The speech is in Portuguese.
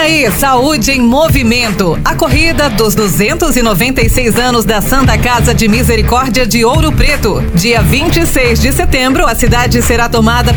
aí, Saúde em Movimento. A corrida dos 296 anos da Santa Casa de Misericórdia de Ouro Preto. Dia 26 de setembro, a cidade será tomada